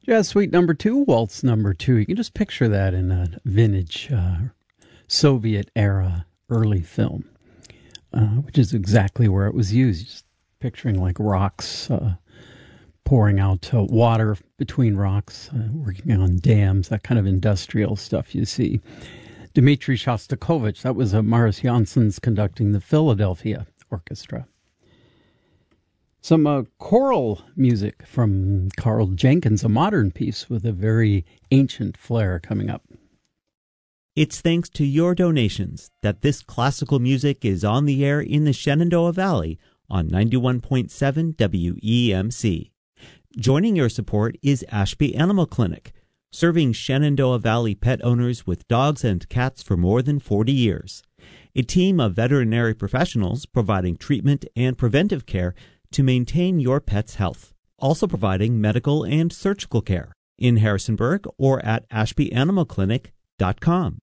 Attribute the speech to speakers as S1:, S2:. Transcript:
S1: Jazz Suite number 2, Waltz number 2. You can just picture that in a vintage Soviet-era early film, which is exactly where it was used. Just picturing like rocks pouring out water between rocks, working on dams, that kind of industrial stuff you see. Dmitri Shostakovich, that was Maris Janssens conducting the Philadelphia Orchestra. Some choral music from Carl Jenkins, a modern piece with a very ancient flair coming up.
S2: It's thanks to your donations that this classical music is on the air in the Shenandoah Valley on 91.7 WEMC. Joining your support is Ashby Animal Clinic, serving Shenandoah Valley pet owners with dogs and cats for more than 40 years. A team of veterinary professionals providing treatment and preventive care to maintain your pet's health. Also providing medical and surgical care in Harrisonburg or at ashbyanimalclinic.com.